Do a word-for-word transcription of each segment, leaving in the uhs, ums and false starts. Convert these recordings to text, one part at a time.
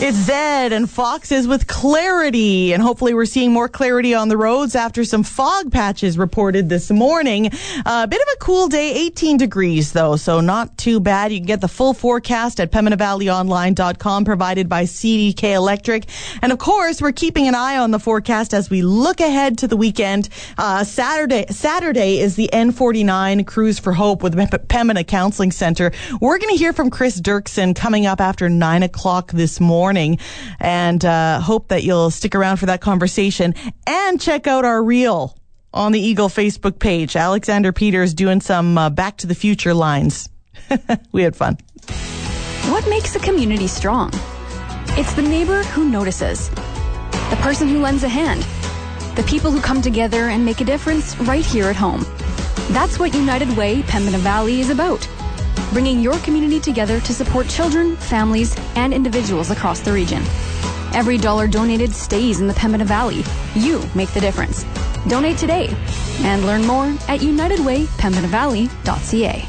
It's Zed and Foxes with clarity, and hopefully we're seeing more clarity on the roads after some fog patches reported this morning. A uh, bit of a cool day, eighteen degrees though, so not too bad. You can get the full forecast at Pembina Valley Online dot com, provided by C D K Electric. And of course, we're keeping an eye on the forecast as we look ahead to the weekend. Uh, Saturday, Saturday is the N forty-nine Cruise for Hope with the Pembina Counseling Center. We're going to hear from Chris Dirksen coming up after nine o'clock this morning. And uh, hope that you'll stick around for that conversation and check out our reel on the Eagle Facebook page. Alexander Peters doing some uh, Back to the Future lines. We had fun. What makes a community strong? It's the neighbor who notices, the person who lends a hand, the people who come together and make a difference right here at home. That's what United Way Pembina Valley is about. Bringing your community together to support children, families, and individuals across the region. Every dollar donated stays in the Pembina Valley. You make the difference. Donate today and learn more at united way pembina valley dot c a.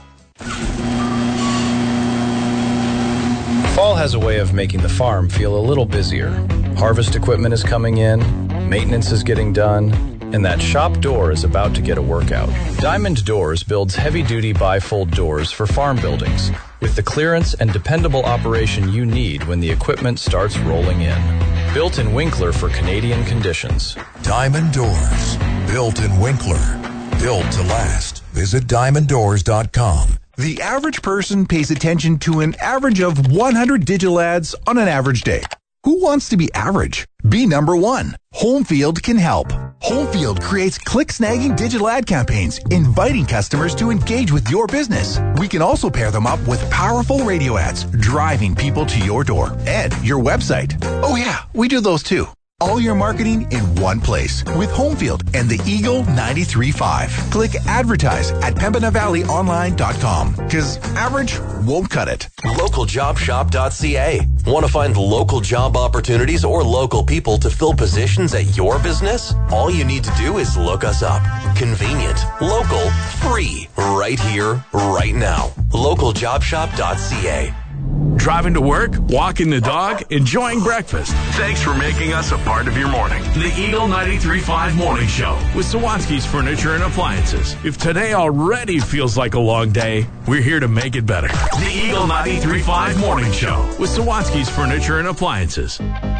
Fall has a way of making the farm feel a little busier. Harvest equipment is coming in, maintenance is getting done, and that shop door is about to get a workout. Diamond Doors builds heavy-duty bifold doors for farm buildings with the clearance and dependable operation you need when the equipment starts rolling in. Built in Winkler for Canadian conditions. Diamond Doors. Built in Winkler. Built to last. Visit diamond doors dot com. The average person pays attention to an average of one hundred digital ads on an average day. Who wants to be average? Be number one. Homefield can help. Homefield creates click-snagging digital ad campaigns, inviting customers to engage with your business. We can also pair them up with powerful radio ads, driving people to your door and your website. Oh yeah, we do those too. All your marketing in one place with Homefield and the Eagle ninety-three point five. Click advertise at pembina valley online dot com because average won't cut it. local job shop dot c a. Want to find local job opportunities or local people to fill positions at your business? All you need to do is look us up. Convenient, local, free, right here, right now. local job shop dot c a. Driving to work, walking the dog, enjoying breakfast. Thanks for making us a part of your morning. The Eagle ninety-three point five Morning Show with Sawatsky's Furniture and Appliances. If today already feels like a long day, we're here to make it better. The Eagle ninety-three point five Morning Show with Sawatsky's Furniture and Appliances.